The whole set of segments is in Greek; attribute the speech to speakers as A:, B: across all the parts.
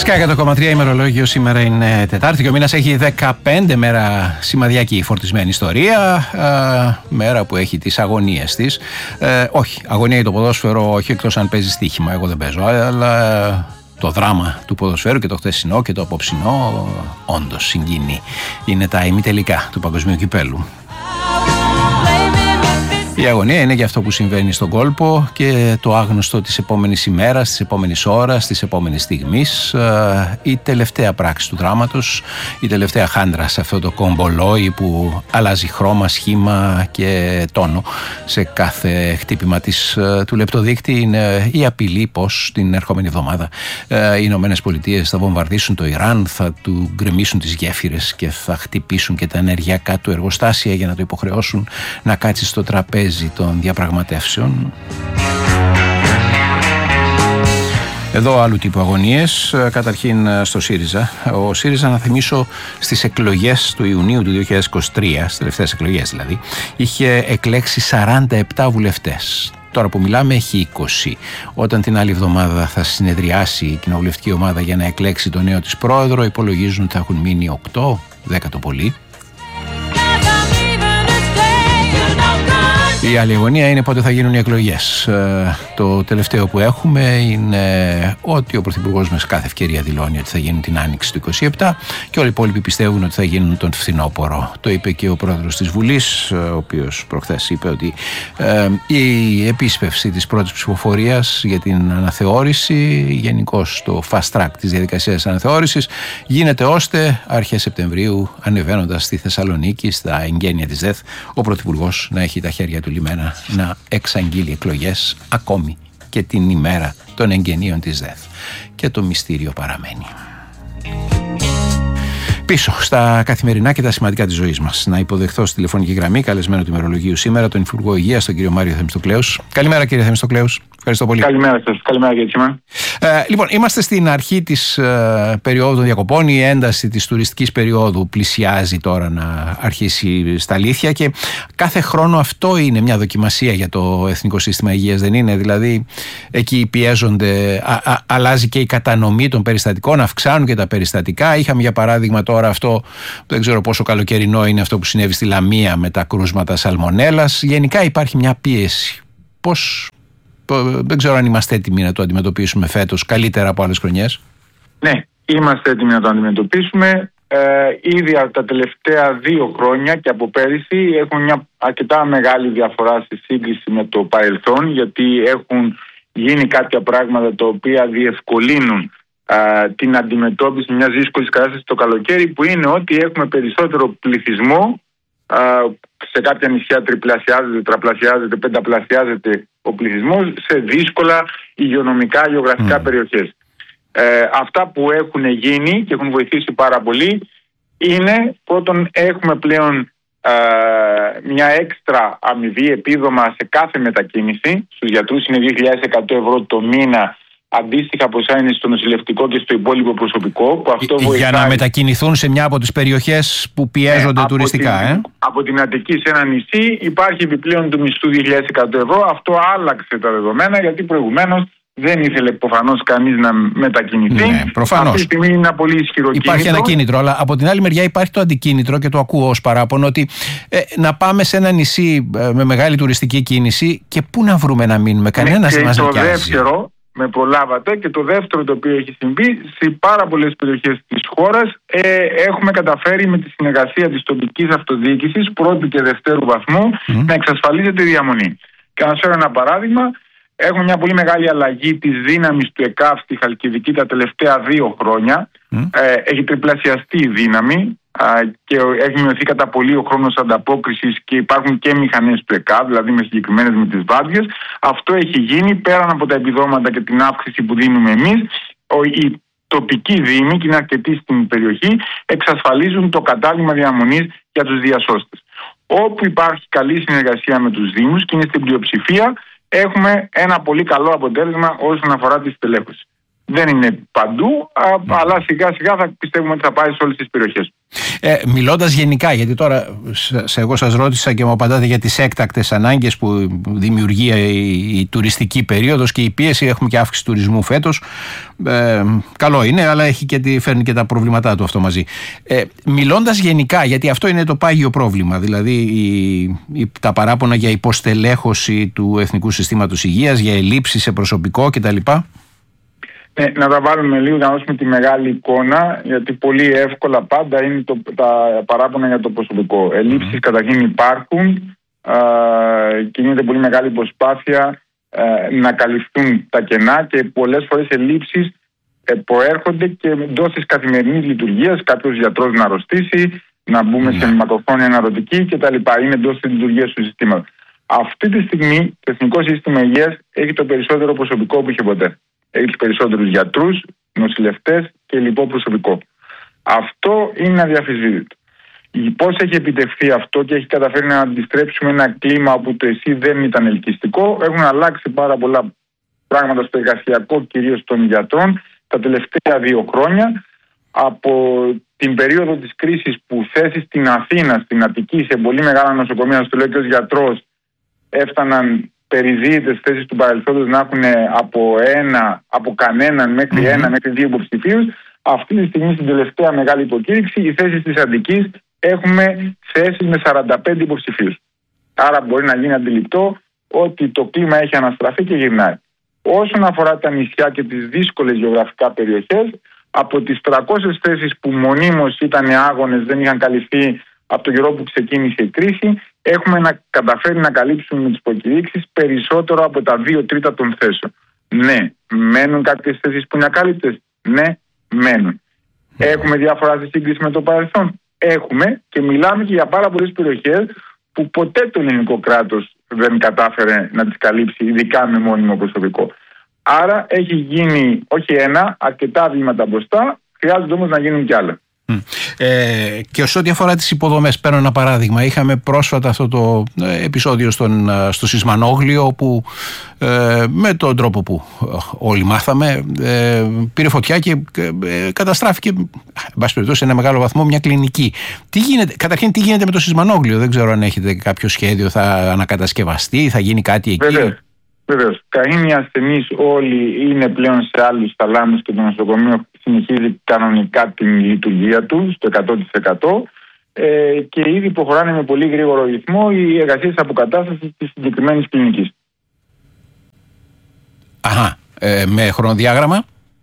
A: Sky 100,3 ημερολόγιο. Σήμερα είναι Τετάρτη και ο μήνας έχει 15 μέρα σημαδιακή φορτισμένη ιστορία. Μέρα που έχει τις αγωνίες της. Όχι, αγωνία για το ποδόσφαιρο, όχι, εκτός αν παίζει στοίχημα. Εγώ δεν παίζω, αλλά το δράμα του ποδοσφαίρου και το χθεσινό και το απόψινό όντως συγκινεί. Είναι τα ημιτελικά του Παγκοσμίου Κυπέλλου. Η αγωνία είναι για αυτό που συμβαίνει στον κόλπο και το άγνωστο της επόμενης ημέρας, της επόμενης ώρας, της επόμενης στιγμής. Η τελευταία πράξη του δράματος, η τελευταία χάντρα σε αυτό το κομπολόι που αλλάζει χρώμα, σχήμα και τόνο σε κάθε χτύπημα του λεπτοδείκτη, είναι η απειλή πως την ερχόμενη εβδομάδα οι Ηνωμένες Πολιτείες θα βομβαρδίσουν το Ιράν, θα του γκρεμίσουν τις γέφυρες και θα χτυπήσουν και τα ενεργειακά του εργοστάσια για να το υποχρεώσουν να κάτσει στο τραπέζι των διαπραγματεύσεων. Εδώ άλλου τύπου αγωνίες. Καταρχήν στο ΣΥΡΙΖΑ. Ο ΣΥΡΙΖΑ, να θυμίσω, στις εκλογές του Ιουνίου του 2023, στις τελευταίες εκλογές δηλαδή, είχε εκλέξει 47 βουλευτές. Τώρα που μιλάμε έχει 20. Όταν την άλλη εβδομάδα θα συνεδριάσει η κοινοβουλευτική ομάδα για να εκλέξει τον νέο της πρόεδρο, υπολογίζουν ότι θα έχουν μείνει 8, 10 το πολύ. Η άλλη αγωνία είναι πότε θα γίνουν οι εκλογές. Το τελευταίο που έχουμε είναι ότι ο Πρωθυπουργός με κάθε ευκαιρία δηλώνει ότι θα γίνουν την Άνοιξη του 27 και όλοι οι υπόλοιποι πιστεύουν ότι θα γίνουν τον φθινόπωρο. Το είπε και ο πρόεδρος της Βουλής, ο οποίος προχθές είπε ότι η επίσπευση της πρώτης ψηφοφορίας για την αναθεώρηση, γενικώς το fast track της διαδικασίας αναθεώρησης, γίνεται ώστε αρχές Σεπτεμβρίου, ανεβαίνοντας στη Θεσσαλονίκη, στα εγγένεια της ΔΕΘ, ο Πρωθυπουργός να έχει τα χέρια του λιμένα να εξαγγείλει εκλογές ακόμη και την ημέρα των εγγενείων της ΔΕΘ. Και το μυστήριο παραμένει. Πίσω στα καθημερινά και τα σημαντικά της ζωής μας. Να υποδεχθώ στη τηλεφωνική γραμμή, καλεσμένο του ημερολογίου σήμερα, τον Υπουργό Υγείας, τον κύριο Μάριο Θεμιστοκλέους. Καλημέρα, κύριε Θεμιστοκλέους. Ευχαριστώ πολύ.
B: Καλημέρα σας. Καλημέρα, κύριε Τσίμα.
A: Λοιπόν, είμαστε στην αρχή της περίοδου των διακοπών. Η ένταση της τουριστικής περίοδου πλησιάζει τώρα να αρχίσει στα αλήθεια και κάθε χρόνο αυτό είναι μια δοκιμασία για το Εθνικό Σύστημα Υγείας, δεν είναι? Δηλαδή, εκεί πιέζονται, αλλάζει και η κατανομή των περιστατικών, αυξάνουν και τα περιστατικά. Είχαμε για παράδειγμα τώρα αυτό, δεν ξέρω πόσο καλοκαιρινό είναι αυτό που συνέβη στη Λαμία με τα κρούσματα σαλμονέλας. Γενικά υπάρχει μια πίεση. Δεν ξέρω αν είμαστε έτοιμοι να το αντιμετωπίσουμε φέτος καλύτερα από άλλες χρονιές.
B: Ναι, είμαστε έτοιμοι να το αντιμετωπίσουμε. Ήδη από τα τελευταία 2 χρόνια και από πέρυσι έχουν μια αρκετά μεγάλη διαφορά στη σύγκριση με το παρελθόν, γιατί έχουν γίνει κάποια πράγματα τα οποία διευκολύνουν την αντιμετώπιση μιας δύσκολης κατάστασης το καλοκαίρι, που είναι ότι έχουμε περισσότερο πληθυσμό. Σε κάποια νησιά τριπλασιάζεται, τραπλασιάζεται, πενταπλασιάζεται ο πληθυσμός σε δύσκολα υγειονομικά, γεωγραφικά περιοχές. Αυτά που έχουν γίνει και έχουν βοηθήσει πάρα πολύ είναι, πρώτον, έχουμε πλέον μια έξτρα αμοιβή, επίδομα σε κάθε μετακίνηση. Στους γιατρούς είναι 2.100 ευρώ το μήνα, αντίστοιχα ποσά είναι στο νοσηλευτικό και στο υπόλοιπο προσωπικό. Που αυτό βοηθάει
A: για να μετακινηθούν σε μια από τις περιοχές που πιέζονται τουριστικά.
B: Από την Αττική σε ένα νησί υπάρχει επιπλέον του μισθού 2.100 ευρώ. Αυτό άλλαξε τα δεδομένα, γιατί προηγουμένως δεν ήθελε προφανώς κανείς να μετακινηθεί.
A: Ναι, προφανώς.
B: Αυτή τη στιγμή είναι ένα πολύ ισχυρό κίνητρο.
A: Υπάρχει ένα κίνητρο, αλλά από την άλλη μεριά υπάρχει το αντικίνητρο, και το ακούω ως παράπονο, ότι να πάμε σε ένα νησί με μεγάλη τουριστική κίνηση και πού να βρούμε να μείνουμε? Κανένας δεν μας νοικιάζει.
B: Δεύτερο, με προλάβατε, και το δεύτερο το οποίο έχει συμβεί, σε πάρα πολλές περιοχές της χώρας έχουμε καταφέρει με τη συνεργασία της τοπικής αυτοδιοίκησης πρώτου και δευτέρου βαθμού να εξασφαλίζεται η διαμονή. Και να σας φέρω ένα παράδειγμα. Έχουμε μια πολύ μεγάλη αλλαγή της δύναμης του ΕΚΑΒ στη Χαλκιδική τα τελευταία 2 χρόνια. Έχει τριπλασιαστεί η δύναμη και έχει μειωθεί κατά πολύ ο χρόνος ανταπόκρισης και υπάρχουν και μηχανές του ΕΚΑΒ, δηλαδή με συγκεκριμένες με τις βάρδιες. Αυτό έχει γίνει πέραν από τα επιδόματα και την αύξηση που δίνουμε εμείς. Οι τοπικοί δήμοι, και είναι αρκετοί στην περιοχή, εξασφαλίζουν το κατάλημα διαμονής για τους διασώστες. Όπου υπάρχει καλή συνεργασία με τους δήμους, και είναι στην πλειοψηφία, έχουμε ένα πολύ καλό αποτέλεσμα όσον αφορά τη στελέχωση. Δεν είναι παντού, αλλά σιγά σιγά θα πιστεύουμε ότι θα πάει σε όλες τις περιοχές.
A: Μιλώντας γενικά, γιατί τώρα εγώ σας ρώτησα και μου απαντάτε για τις έκτακτες ανάγκες που δημιουργεί η τουριστική περίοδος και η πίεση, έχουμε και αύξηση τουρισμού φέτος. Καλό είναι, αλλά φέρνει και τα προβλήματά του αυτό μαζί. Μιλώντας γενικά, γιατί αυτό είναι το πάγιο πρόβλημα, δηλαδή τα παράπονα για υποστελέχωση του Εθνικού Συστήματος Υγείας, για ελλείψεις σε προσωπικό κτλ.
B: Να τα βάλουμε λίγο για να δώσουμε τη μεγάλη εικόνα, γιατί πολύ εύκολα πάντα είναι τα παράπονα για το προσωπικό. Ελλείψεις καταρχήν υπάρχουν και γίνεται πολύ μεγάλη προσπάθεια να καλυφθούν τα κενά και πολλές φορές ελλείψεις προέρχονται και εντός της καθημερινής λειτουργίας. Κάποιος γιατρός να αρρωστήσει, να μπούμε σε μακροχρόνια αναρωτική κτλ. Είναι εντός της λειτουργίας του συστήματος. Αυτή τη στιγμή το Εθνικό Σύστημα Υγείας έχει το περισσότερο προσωπικό που είχε ποτέ. Έχει τους περισσότερους γιατρούς, νοσηλευτές και λοιπό προσωπικό. Αυτό είναι αδιαφυσβήτητο. Πώς έχει επιτευχθεί αυτό και έχει καταφέρει να αντιστρέψουμε ένα κλίμα όπου το ΕΣΥ δεν ήταν ελκυστικό? Έχουν αλλάξει πάρα πολλά πράγματα στο εργασιακό, κυρίως των γιατρών, τα τελευταία 2 χρόνια. Από την περίοδο της κρίσης που θέσεις στην Αθήνα, στην Αττική, σε πολύ μεγάλα νοσοκομεία, στο λέω και ως γιατρός, έφταναν περιζήτητες θέσεις του παρελθόντος να έχουν από κανέναν μέχρι 1 μέχρι 2 υποψηφίους. Αυτή τη στιγμή, στην τελευταία μεγάλη υποκήρυξη, οι θέσεις της Αττικής έχουμε θέσεις με 45 υποψηφίους. Άρα μπορεί να γίνει αντιληπτό ότι το κλίμα έχει αναστραφεί και γυρνάει. Όσον αφορά τα νησιά και τις δύσκολες γεωγραφικά περιοχές, από τις 300 θέσεις που μονίμως ήταν άγονες, δεν είχαν καλυφθεί από τον καιρό που ξεκίνησε η κρίση, έχουμε καταφέρει να καλύψουμε με τις υποκηρύξεις περισσότερο από τα 2 τρίτα των θέσεων. Ναι, μένουν κάποιες θέσεις που είναι ακάλυπτες. Ναι, μένουν. Έχουμε διαφορά στη σύγκριση με το παρελθόν? Έχουμε, και μιλάμε και για πάρα πολλές περιοχές που ποτέ το ελληνικό κράτος δεν κατάφερε να τις καλύψει, ειδικά με μόνιμο προσωπικό. Άρα έχει γίνει όχι αρκετά βήματα μπροστά, χρειάζεται όμως να γίνουν κι άλλα.
A: Και σε ό,τι αφορά τις υποδομές, παίρνω ένα παράδειγμα. Είχαμε πρόσφατα αυτό το επεισόδιο στο Σισμανόγλιο, όπου με τον τρόπο που όλοι μάθαμε πήρε φωτιά και καταστράφηκε, εν πάση περιπτώσει, σε ένα μεγάλο βαθμό, μια κλινική. Καταρχήν, τι γίνεται με το Σισμανόγλιο? Δεν ξέρω αν έχετε κάποιο σχέδιο, θα ανακατασκευαστεί, θα γίνει κάτι εκεί?
B: Βεβαίως. Καΐμοι ασθενείς όλοι είναι πλέον σε άλλους θαλάμους και το νοσοκομείο συνεχίζει κανονικά την λειτουργία του στο 100% και ήδη προχωράνε με πολύ γρήγορο ρυθμό οι εργασίες αποκατάστασης της συγκεκριμένης κλινικής.
A: Με χρονοδιάγραμμα?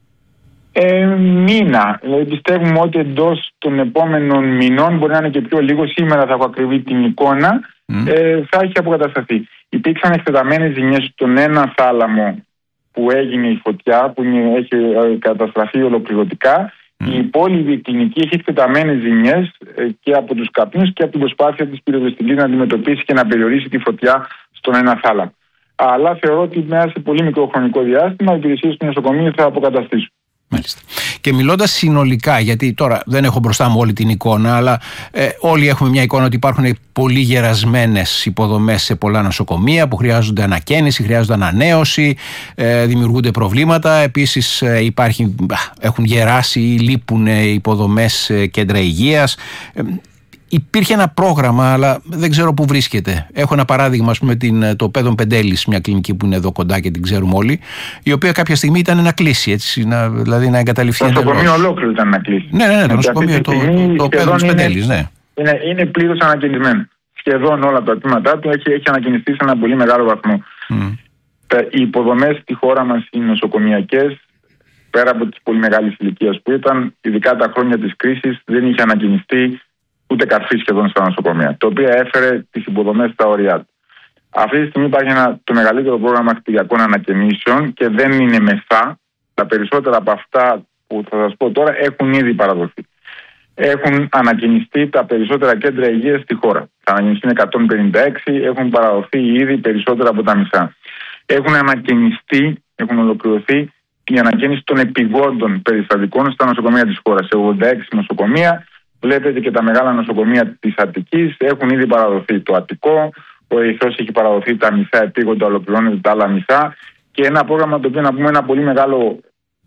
B: Μήνα. Δηλαδή πιστεύουμε ότι εντός των επόμενων μηνών, μπορεί να είναι και πιο λίγο, σήμερα θα έχω ακριβή την εικόνα, θα έχει αποκατασταθεί. Υπήρξαν εκτεταμένες ζημιές στον ένα θάλαμο που έγινε η φωτιά, που έχει καταστραφεί ολοκληρωτικά. Η υπόλοιπη κλινική έχει εκτεταμένες ζημιές και από τους καπνούς και από την προσπάθεια της πυροσβεστικής να αντιμετωπίσει και να περιορίσει τη φωτιά στον ένα θάλαμο. Αλλά θεωρώ ότι μέσα σε πολύ μικρό χρονικό διάστημα οι υπηρεσίες του νοσοκομείου θα αποκαταστήσουν.
A: Μάλιστα. Και μιλώντας συνολικά, γιατί τώρα δεν έχω μπροστά μου όλη την εικόνα, αλλά όλοι έχουμε μια εικόνα ότι υπάρχουν πολύ γερασμένες υποδομές σε πολλά νοσοκομεία που χρειάζονται ανακαίνιση, χρειάζονται ανανέωση, δημιουργούνται προβλήματα. Επίσης έχουν γεράσει ή λείπουν υποδομές κέντρα υγείας. Υπήρχε ένα πρόγραμμα, αλλά δεν ξέρω πού βρίσκεται. Έχω ένα παράδειγμα, ας πούμε, το Πέδον Πεντέλης, μια κλινική που είναι εδώ κοντά και την ξέρουμε όλοι, η οποία κάποια στιγμή ήταν να κλείσει, έτσι, δηλαδή να εγκαταλειφθεί.
B: Το νοσοκομείο ολόκληρο ήταν να κλείσει.
A: Ναι, το νοσοκομείο, το Πέδον Πεντέλης, ναι.
B: Είναι πλήρως ανακαινισμένο. Σχεδόν όλα τα τμήματά του έχει ανακαινιστεί σε ένα πολύ μεγάλο βαθμό. Οι υποδομές στη χώρα μας, οι νοσοκομιακές, πέρα από τις πολύ μεγάλες ηλικίες που ήταν, ειδικά τα χρόνια της κρίσης, δεν είχε ανακαινιστεί ούτε καρφί σχεδόν στα νοσοκομεία, το οποίο έφερε τις υποδομές στα όρια του. Αυτή τη στιγμή υπάρχει το μεγαλύτερο πρόγραμμα κτηριακών ανακαινήσεων και δεν είναι μεσά. Τα περισσότερα από αυτά που θα σας πω τώρα έχουν ήδη παραδοθεί. Έχουν ανακαινιστεί τα περισσότερα κέντρα υγείας στη χώρα. Θα ανακαινιστούν 156, έχουν παραδοθεί ήδη περισσότερα από τα μισά. Έχουν ανακαινιστεί, έχουν ολοκληρωθεί η ανακαίνιση των επιγόντων περιστατικών στα νοσοκομεία της χώρας. Σε 86 νοσοκομεία. Βλέπετε και τα μεγάλα νοσοκομεία της Αττικής έχουν ήδη παραδοθεί. Το Αττικό, ο Ερυθρός έχει παραδοθεί τα μισά επίγοντα, ολοκληρώνεται τα άλλα μισά. Και ένα πρόγραμμα το οποίο, να πούμε, ένα πολύ μεγάλο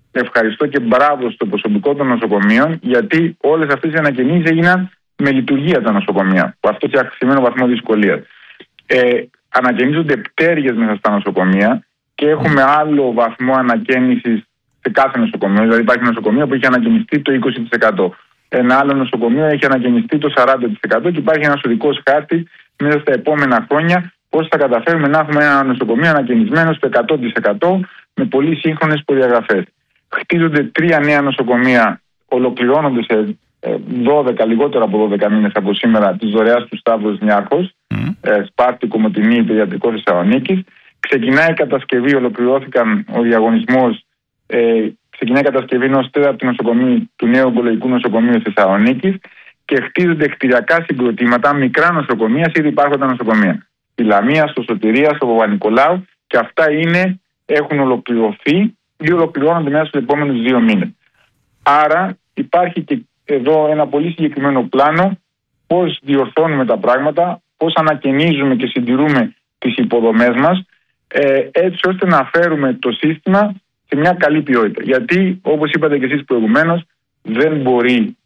B: ευχαριστώ και μπράβο στο προσωπικό των νοσοκομείων, γιατί όλες αυτές οι ανακαινήσεις έγιναν με λειτουργία τα νοσοκομεία, που αυτό έχει αυξημένο βαθμό δυσκολίας. Ανακαινίζονται πτέρυγες μέσα στα νοσοκομεία και έχουμε άλλο βαθμό ανακαίνησης σε κάθε νοσοκομείο. Δηλαδή, υπάρχει νοσοκομείο που έχει ανακαινιστεί το 20%. Ένα άλλο νοσοκομείο έχει ανακαινιστεί το 40% και υπάρχει ένας οδικός χάρτης μέσα στα επόμενα χρόνια πώς θα καταφέρουμε να έχουμε ένα νοσοκομείο ανακαινισμένο στο 100% με πολύ σύγχρονες προδιαγραφές. Χτίζονται 3 νέα νοσοκομεία, ολοκληρώνονται σε 12, λιγότερο από 12 μήνες από σήμερα, της δωρεάς του Σταύρος Νιάρχος, Σπάρτη, Κομοτηνή, Παιδιατρικό Θεσσαλονίκης. Ξεκινάει η κατασκευή, ολοκληρώθηκαν ο διαγωνισμός. Ξεκινάει η κατασκευή ενός τέταρτου νοσοκομείου του νέου ογκολογικού νοσοκομείου Θεσσαλονίκης και χτίζονται κτηριακά συγκροτήματα, μικρά νοσοκομεία σε ήδη υπάρχοντα νοσοκομεία. Στη Λαμία, στο Σωτηρία, στο Παπα-Νικολάου, και αυτά έχουν ολοκληρωθεί ή ολοκληρώνονται μέσα στους επόμενους 2 μήνες. Άρα υπάρχει και εδώ ένα πολύ συγκεκριμένο πλάνο πώς διορθώνουμε τα πράγματα, πώς ανακαινίζουμε και συντηρούμε τις υποδομές μας, έτσι ώστε να φέρουμε το σύστημα σε μια καλή ποιότητα. Γιατί, όπως είπατε και εσείς προηγουμένως, δεν μπορεί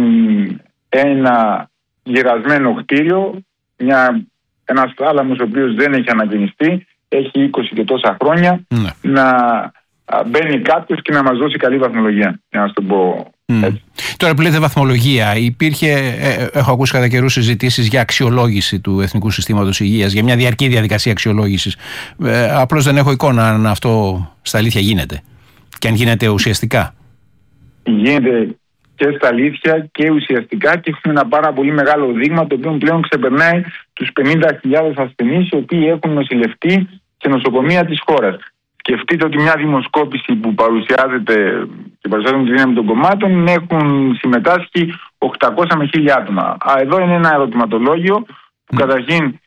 B: ένα γερασμένο κτίριο, ένας θάλαμος ο οποίος δεν έχει ανακαινιστεί, έχει 20 και τόσα χρόνια, να μπαίνει κάποιος και να μας δώσει καλή βαθμολογία, για να το πω έτσι.
A: Τώρα που λέτε βαθμολογία, έχω ακούσει κατά καιρούς συζητήσεις για αξιολόγηση του Εθνικού Συστήματος Υγείας, για μια διαρκή διαδικασία αξιολόγησης. Απλώς δεν έχω εικόνα αν αυτό στα αλήθεια γίνεται και αν γίνεται ουσιαστικά.
B: Γίνεται και στα αλήθεια και ουσιαστικά και έχουμε ένα πάρα πολύ μεγάλο δείγμα, το οποίο πλέον ξεπερνάει τους 50.000 ασθενείς οι οποίοι έχουν νοσηλευτεί σε νοσοκομεία της χώρας. Σκεφτείτε ότι μια δημοσκόπηση που παρουσιάζεται και παρουσιάζεται με τη δύναμη των κομμάτων έχουν συμμετάσχει 800 με 1.000 άτομα. Εδώ είναι ένα ερωτηματολόγιο που καταρχήν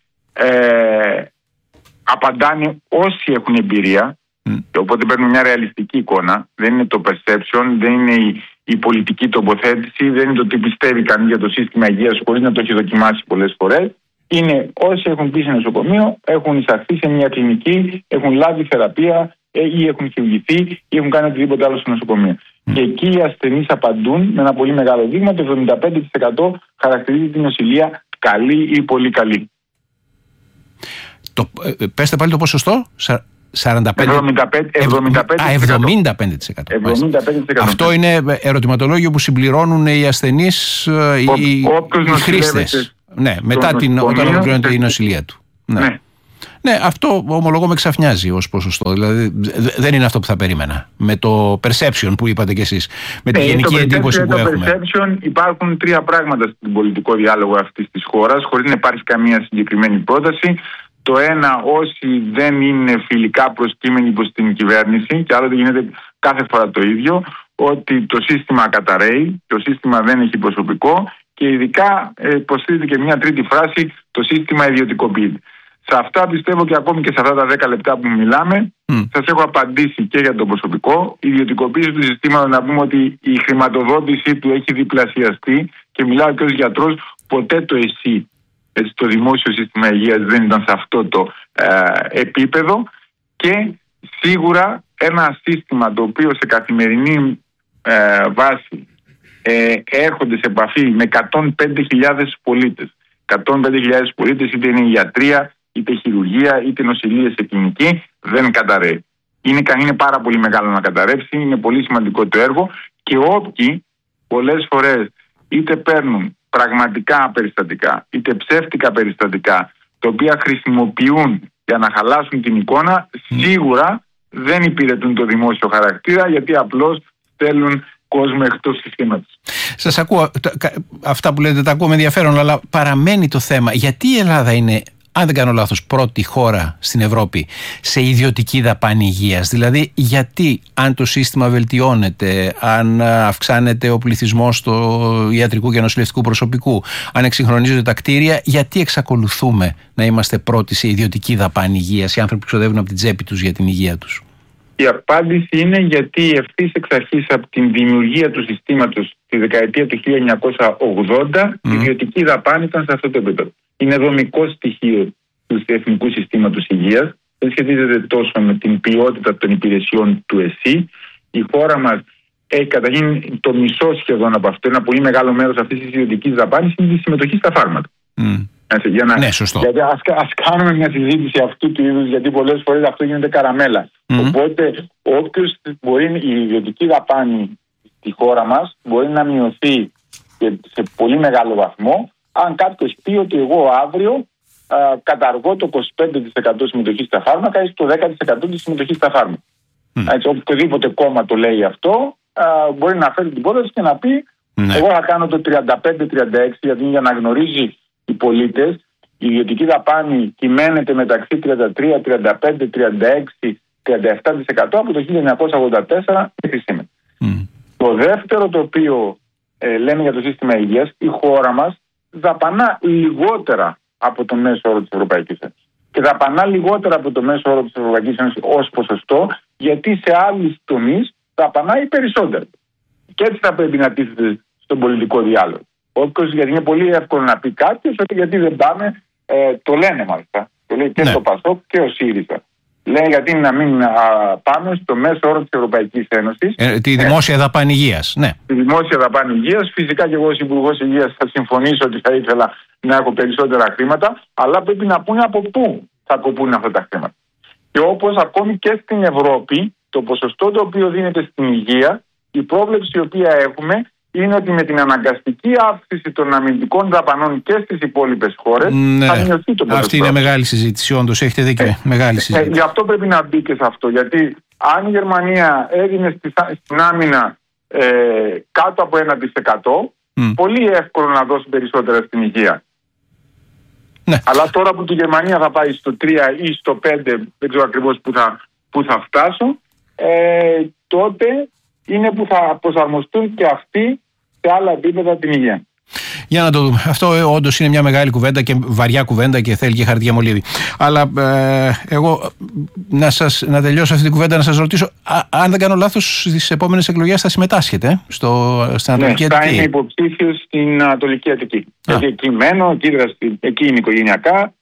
B: απαντάνε όσοι έχουν εμπειρία, οπότε παίρνουν μια ρεαλιστική εικόνα. Δεν είναι το perception, δεν είναι η πολιτική τοποθέτηση, δεν είναι το τι πιστεύει κανείς για το σύστημα υγείας χωρίς να το έχει δοκιμάσει πολλές φορές. Είναι όσοι έχουν πει σε νοσοκομείο, έχουν εισαχθεί σε μια κλινική, έχουν λάβει θεραπεία ή έχουν χειρουργηθεί ή έχουν κάνει οτιδήποτε άλλο στο νοσοκομείο. Και εκεί οι ασθενείς απαντούν με ένα πολύ μεγάλο δείγμα. Το 75% χαρακτηρίζει την νοσηλεία καλή ή πολύ καλή.
A: Πέστε πάλι το ποσοστό. 75%. Αυτό είναι ερωτηματολόγιο που συμπληρώνουν οι ασθενείς, οι χρήστες. Ναι, όταν ολοκληρώνεται η νοσηλεία του. Ναι, αυτό ομολογώ με ξαφνιάζει ως ποσοστό. Δηλαδή δεν είναι αυτό που θα περίμενα. Με το perception που είπατε κι εσείς. Με τη γενική εντύπωση που έχουμε.
B: Το perception, υπάρχουν 3 πράγματα στην πολιτικό διάλογο αυτής της χώρας, χωρίς να υπάρχει καμία συγκεκριμένη πρόταση. Το ένα, όσοι δεν είναι φιλικά προσκύμενοι προς την κυβέρνηση, και άλλοτε γίνεται κάθε φορά το ίδιο, ότι το σύστημα καταρρέει, το σύστημα δεν έχει προσωπικό και ειδικά υποστηρίζεται και μια τρίτη φράση, το σύστημα ιδιωτικοποιείται. Σε αυτά πιστεύω και ακόμη και σε αυτά τα 10 λεπτά που μιλάμε, σας έχω απαντήσει και για το προσωπικό. Η ιδιωτικοποίηση του συστήματος, να πούμε ότι η χρηματοδότησή του έχει διπλασιαστεί και μιλάω και ως γιατρός, ποτέ το ΕΣΥ, το δημόσιο σύστημα υγείας, δεν ήταν σε αυτό το επίπεδο και σίγουρα ένα σύστημα το οποίο σε καθημερινή βάση έρχονται σε επαφή με 105.000 πολίτες. 105.000 πολίτες, είτε είναι ιατρία, είτε χειρουργία, είτε νοσηλεία σε κλινική, δεν καταρρεύει. Είναι πάρα πολύ μεγάλο να καταρρεύσει, είναι πολύ σημαντικό το έργο και όποιοι πολλές φορές είτε παίρνουν πραγματικά περιστατικά, είτε ψεύτικα περιστατικά, τα οποία χρησιμοποιούν για να χαλάσουν την εικόνα, σίγουρα δεν υπηρετούν το δημόσιο χαρακτήρα, γιατί απλώς στέλνουν κόσμο εκτός συστήματος.
A: Σας ακούω, αυτά που λέτε τα ακούω με ενδιαφέρον, αλλά παραμένει το θέμα. Γιατί η Ελλάδα είναι, αν δεν κάνω λάθος, πρώτη χώρα στην Ευρώπη σε ιδιωτική δαπάνη υγείας? Δηλαδή, γιατί αν το σύστημα βελτιώνεται, αν αυξάνεται ο πληθυσμός του ιατρικού και νοσηλευτικού προσωπικού, αν εξυγχρονίζονται τα κτίρια, γιατί εξακολουθούμε να είμαστε πρώτοι σε ιδιωτική δαπάνη υγείας, οι άνθρωποι ξοδεύουν από την τσέπη τους για την υγεία τους?
B: Η απάντηση είναι γιατί ευθύς εξ αρχής από την δημιουργία του συστήματος τη δεκαετία του 1980 η ιδιωτική δαπάνη ήταν σε αυτό το επίπεδο. Είναι δομικό στοιχείο του Εθνικού Συστήματος Υγείας. Δεν σχετίζεται τόσο με την ποιότητα των υπηρεσιών του ΕΣΥ. Η χώρα μας έχει καταρχήν το μισό σχεδόν από αυτό. Ένα πολύ μεγάλο μέρος αυτής της ιδιωτικής δαπάνης είναι η συμμετοχή στα φάρμακα.
A: Ναι, σωστό.
B: Γιατί ας κάνουμε μια συζήτηση αυτού του είδους, γιατί πολλές φορές αυτό γίνεται καραμέλα. Οπότε, όποιος μπορεί, η ιδιωτική δαπάνη στη χώρα μας μπορεί να μειωθεί σε πολύ μεγάλο βαθμό, αν κάποιος πει ότι εγώ αύριο καταργώ το 25% συμμετοχή στα φάρμακα ή το 10% της συμμετοχής στα φάρμακα. Οποιοδήποτε κόμμα το λέει αυτό, μπορεί να φέρει την πρόταση και να πει εγώ θα κάνω το 35-36, γιατί για να γνωρίζει οι πολίτες, η ιδιωτική δαπάνη κυμαίνεται μεταξύ 33, 35, 36, 37% από το 1984 μέχρι σήμερα. Το δεύτερο το οποίο λέμε για το σύστημα υγείας, η χώρα μας δαπανά λιγότερα από το μέσο όρο της Ευρωπαϊκής Ένωσης. Και δαπανά λιγότερα από το μέσο όρο της Ευρωπαϊκής Ένωσης ως ποσοστό, γιατί σε άλλους τομείς δαπανάει περισσότερο. Και έτσι θα πρέπει να τίθεται στον πολιτικό διάλογο. Γιατί είναι πολύ εύκολο να πει κάποιος ότι γιατί δεν πάμε, το λένε μάλιστα. Το λέει και το ΠΑΣΟΚ και ο ΣΥΡΙΖΑ. Λένε γιατί να μην πάμε στο μέσο όρο της Ευρωπαϊκής Ένωσης.
A: Τη δημόσια δαπάνη υγείας. Ναι.
B: Τη δημόσια δαπάνη υγείας. Φυσικά και εγώ ως Υπουργός Υγείας θα συμφωνήσω ότι θα ήθελα να έχω περισσότερα χρήματα, αλλά πρέπει να πούνε από πού θα κοπούν αυτά τα χρήματα. Και όπως ακόμη και στην Ευρώπη, το ποσοστό το οποίο δίνεται στην υγεία, η πρόβλεψη η οποία έχουμε είναι ότι με την αναγκαστική αύξηση των αμυντικών δαπανών και στις υπόλοιπες χώρες θα μειωθεί το ποσοστό.
A: Αυτή είναι μεγάλη συζήτηση, όντως, έχετε δίκιο. Μεγάλη συζήτηση.
B: Γι' αυτό πρέπει να μπει και σε αυτό. Γιατί αν η Γερμανία έδινε στην άμυνα κάτω από 1%, πολύ εύκολο να δώσει περισσότερα στην υγεία. Ναι. Αλλά τώρα που η Γερμανία θα πάει στο 3 ή στο 5, δεν ξέρω ακριβώς που θα φτάσω, τότε είναι που θα προσαρμοστούν και αυτοί σε άλλα επίπεδα την υγεία.
A: Για να το δούμε. Αυτό όντως είναι μια μεγάλη κουβέντα και βαριά κουβέντα και θέλει και χαρτιά μολύβι. Αλλά εγώ να τελειώσω αυτή την κουβέντα, να σας ρωτήσω, αν δεν κάνω λάθος, στις επόμενες εκλογές θα συμμετάσχετε στην Ανατολική Αττική.
B: Θα είμαι υποψήφιος στην Ανατολική Αττική. Γιατί εκεί μένω, εκεί είναι οικογενειακά,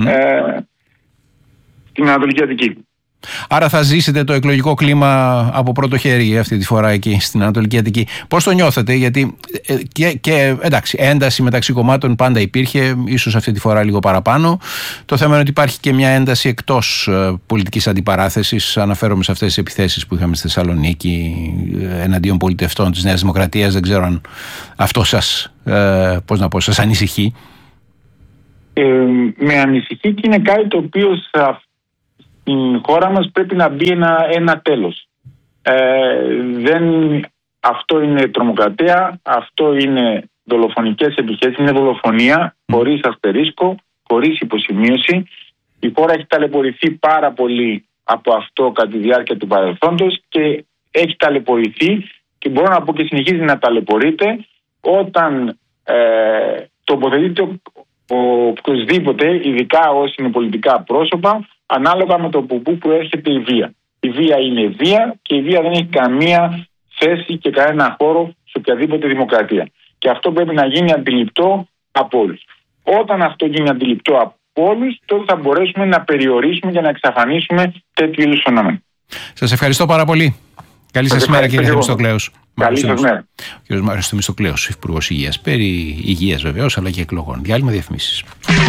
B: στην Ανατολική Αττική.
A: Άρα θα ζήσετε το εκλογικό κλίμα από πρώτο χέρι αυτή τη φορά εκεί στην Ανατολική Αττική. Πώς το νιώθετε? Γιατί και εντάξει, ένταση μεταξύ κομμάτων πάντα υπήρχε, ίσως αυτή τη φορά λίγο παραπάνω. Το θέμα είναι ότι υπάρχει και μια ένταση εκτός πολιτικής αντιπαράθεσης. Αναφέρομαι σε αυτές τις επιθέσεις που είχαμε στη Θεσσαλονίκη εναντίον πολιτευτών της Νέας Δημοκρατίας. Δεν ξέρω αν αυτό σας ανησυχεί.
B: Με ανησυχεί και είναι κάτι το οποίο στην χώρα μας πρέπει να μπει ένα τέλος. Αυτό είναι τρομοκρατία, αυτό είναι δολοφονικές επιθέσεις, είναι δολοφονία χωρίς αστερίσκο, χωρίς υποσημείωση. Η χώρα έχει ταλαιπωρηθεί πάρα πολύ από αυτό κατά τη διάρκεια του παρελθόντος και έχει ταλαιπωρηθεί και μπορώ να πω και συνεχίζει να ταλαιπωρείται όταν τοποθετείται οποιοσδήποτε, ειδικά όσοι είναι πολιτικά πρόσωπα, ανάλογα με το που προέρχεται η βία. Η βία είναι βία και η βία δεν έχει καμία θέση και κανένα χώρο σε οποιαδήποτε δημοκρατία. Και αυτό πρέπει να γίνει αντιληπτό από όλους. Όταν αυτό γίνει αντιληπτό από όλους, τότε θα μπορέσουμε να περιορίσουμε και να εξαφανίσουμε τέτοιου είδους φαινόμενα.
A: Σας ευχαριστώ πάρα πολύ. Καλή σας μέρα, κύριε Θεμιστοκλέους.
B: Καλή σας μέρα.
A: Ο κύριος Μάριος Θεμιστοκλέους, Υπουργός Υγείας. Περί υγείας βεβαίως, αλλά και εκλογών. Διάλειμμα, διαφημίσεις.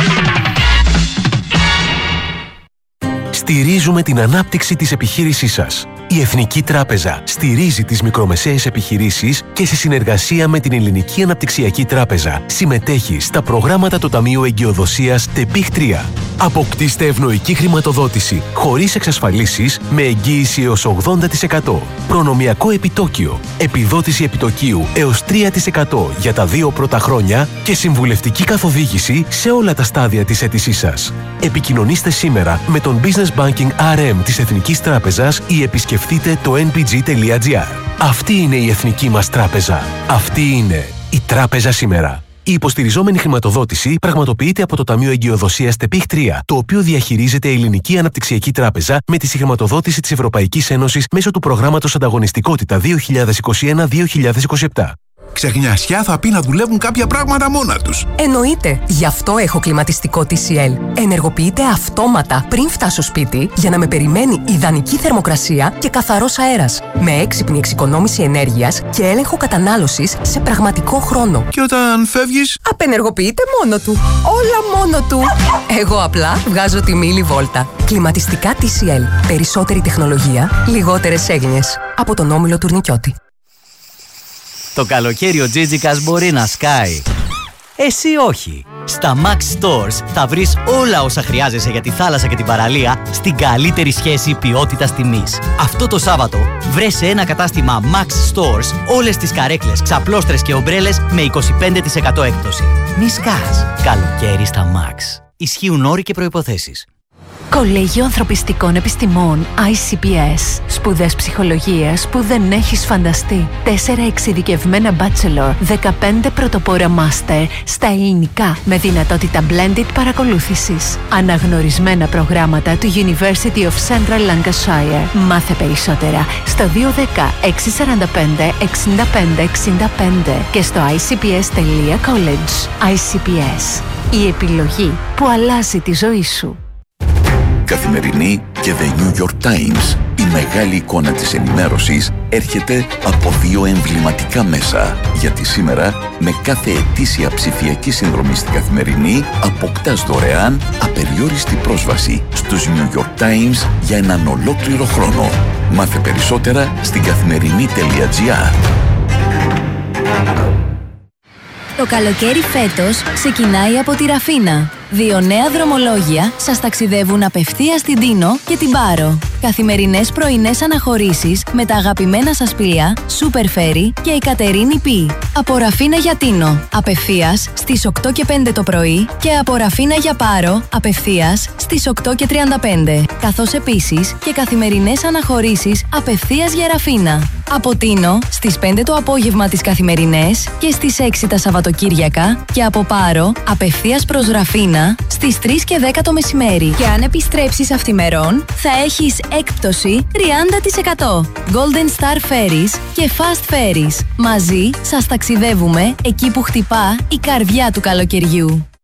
C: Στηρίζουμε την ανάπτυξη της επιχείρησής σας. Η Εθνική Τράπεζα στηρίζει τις μικρομεσαίες επιχειρήσεις και σε συνεργασία με την Ελληνική Αναπτυξιακή Τράπεζα συμμετέχει στα προγράμματα του Ταμείου Εγκυοδοσίας ΤΕΠΙΧ 3. Αποκτήστε ευνοϊκή χρηματοδότηση χωρίς εξασφαλίσεις με εγγύηση έως 80%. Προνομιακό επιτόκιο, επιδότηση επιτοκίου έως 3% για τα 2 πρώτα χρόνια και συμβουλευτική καθοδήγηση σε όλα τα στάδια της αίτησής σας. Επικοινωνήστε σήμερα με τον Business Banking RM της Εθνικής Τράπεζας ή επισκεφτείτε το npg.gr. Αυτή είναι η Εθνική μας Τράπεζα. Αυτή είναι η Τράπεζα σήμερα. Η υποστηριζόμενη χρηματοδότηση πραγματοποιείται από το Ταμείο Εγκυοδοσίας ΤΕΠΙΧ 3, το οποίο διαχειρίζεται η Ελληνική Αναπτυξιακή Τράπεζα με τη συγχρηματοδότηση της Ευρωπαϊκής Ένωσης μέσω του προγράμματος Ανταγωνιστικότητα 2021-2027.
D: Ξεχνιασιά θα πει να δουλεύουν κάποια πράγματα μόνα τους.
E: Εννοείται. Γι' αυτό έχω κλιματιστικό TCL. Ενεργοποιείται αυτόματα πριν φτάσω σπίτι για να με περιμένει ιδανική θερμοκρασία και καθαρός αέρας. Με έξυπνη εξοικονόμηση ενέργειας και έλεγχο κατανάλωσης σε πραγματικό χρόνο.
D: Και όταν φεύγεις,
E: απενεργοποιείται μόνο του. Όλα μόνο του. Εγώ απλά βγάζω τη μίλη βόλτα. Κλιματιστικά TCL. Περισσότερη τεχνολογία, λιγότερες έγνοιες. Από τον Όμιλο Τουρνικιώτη.
F: Το καλοκαίρι ο Τζίτζικας μπορεί να σκάει. Εσύ όχι. Στα Max Stores θα βρεις όλα όσα χρειάζεσαι για τη θάλασσα και την παραλία στην καλύτερη σχέση ποιότητας τιμής. Αυτό το Σάββατο βρες σε ένα κατάστημα Max Stores όλες τις καρέκλες, ξαπλώστρες και ομπρέλες με 25% έκπτωση. Μη σκάς. Καλοκαίρι στα Max. Ισχύουν όροι και προϋποθέσεις.
G: Κολέγιο Ανθρωπιστικών Επιστημών ICPS. Σπουδές ψυχολογίας που δεν έχεις φανταστεί. 4 εξειδικευμένα bachelor, 15 πρωτοπόρα master στα ελληνικά με δυνατότητα blended παρακολούθησης. Αναγνωρισμένα προγράμματα του University of Central Lancashire. Μάθε περισσότερα στο 210 645 65 65 και στο icps.college. ICPS. Η επιλογή που αλλάζει τη ζωή σου.
H: Καθημερινή και The New York Times. Η μεγάλη εικόνα της ενημέρωσης έρχεται από 2 εμβληματικά μέσα. Γιατί σήμερα, με κάθε ετήσια ψηφιακή συνδρομή στην Καθημερινή, αποκτάς δωρεάν απεριόριστη πρόσβαση στους New York Times για έναν ολόκληρο χρόνο. Μάθε περισσότερα στην καθημερινή.gr.
I: Το καλοκαίρι φέτος ξεκινάει από τη Ραφίνα. 2 νέα δρομολόγια σας ταξιδεύουν απευθείας στην Τίνο και την Πάρο. Καθημερινές πρωινές αναχωρήσεις με τα αγαπημένα σας πλοία Super Ferry και η Κατερίνη Π. Από Ραφίνα για Τίνο, απευθείας στις 8 και 5 το πρωί και από Ραφίνα για Πάρο, απευθείας στις 8 και 35. Καθώς επίσης και καθημερινές αναχωρήσεις απευθείας για Ραφίνα. Από Τίνο στις 5 το απόγευμα τις καθημερινές και στις 6 τα Σαββατοκύριακα και από Πάρο απευθείας προς Ραφίνα στις 3 και 10 το μεσημέρι. Και αν επιστρέψεις αυθημερών θα έχεις έκπτωση 30%. Golden Star Ferries και Fast Ferries. Μαζί σας ταξιδεύουμε εκεί που χτυπά η καρδιά του καλοκαιριού.